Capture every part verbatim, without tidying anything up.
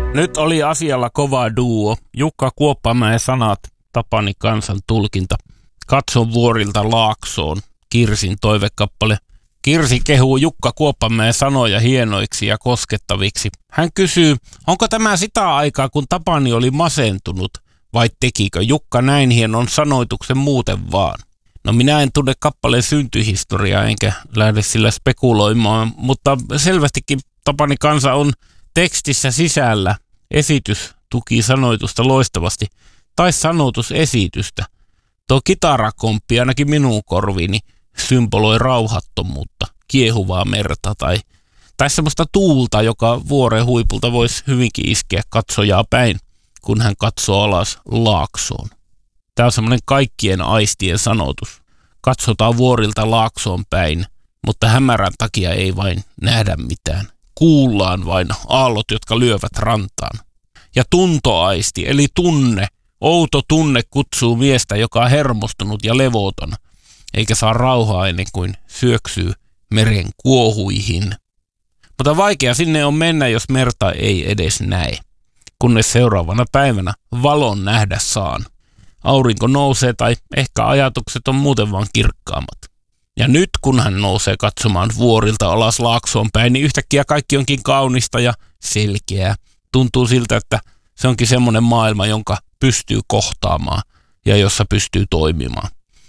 Nyt oli asialla kova duo. Jukka Kuoppamäen sanat, Tapani Kansan tulkinta. Katson vuorilta Laaksoon. Kirsin toivekappale. Kirsi kehuu Jukka Kuoppamäen sanoja hienoiksi ja koskettaviksi. Hän kysyy, onko tämä sitä aikaa, kun Tapani oli masentunut, vai tekikö Jukka näin hienon sanoituksen muuten vaan? No minä en tunne kappaleen syntyhistoriaa enkä lähde sillä spekuloimaan, mutta selvästikin Tapani Kansa on tekstissä sisällä. Esitys tuki sanoitusta loistavasti, tai sanotusesitystä. Tuo kitarakomppi ainakin minun korviini symboloi rauhattomuutta, kiehuvaa merta tai, tai semmoista tuulta, joka vuoren huipulta voisi hyvinkin iskeä katsojaa päin, kun hän katsoo alas Laaksoon. Tämä on semmoinen kaikkien aistien sanotus. Katsotaan vuorilta Laaksoon päin, mutta hämärän takia ei vain nähdä mitään. Kuullaan vain aallot, jotka lyövät rantaan. Ja tuntoaisti, eli tunne, outo tunne kutsuu miestä, joka on hermostunut ja levoton, eikä saa rauhaa ennen kuin syöksyy meren kuohuihin. Mutta vaikea sinne on mennä, jos merta ei edes näe, kunnes seuraavana päivänä valon nähdä saan. Aurinko nousee tai ehkä ajatukset on muuten vaan kirkkaammat. Ja nyt kun hän nousee katsomaan vuorilta alas Laaksoon päin, niin yhtäkkiä kaikki onkin kaunista ja selkeää. Tuntuu siltä, että se onkin semmoinen maailma, jonka pystyy kohtaamaan ja jossa pystyy toimimaan.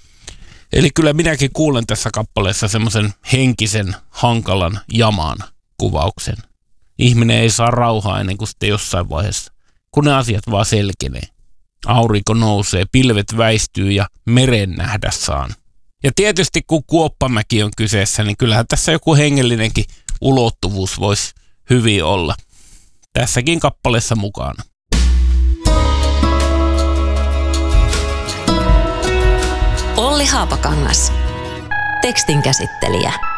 Eli kyllä minäkin kuulen tässä kappaleessa semmoisen henkisen, hankalan jaman kuvauksen. Ihminen ei saa rauhaa ennen kuin sitten jossain vaiheessa, kun ne asiat vaan selkenee. Aurinko nousee, pilvet väistyy ja meren nähdä saan. Ja tietysti kun Kuoppamäki on kyseessä, niin kyllähän tässä joku hengellinenkin ulottuvuus voisi hyvin olla. Tässäkin kappaleessa mukana. Olli Haapakangas. Tekstin käsittelijä.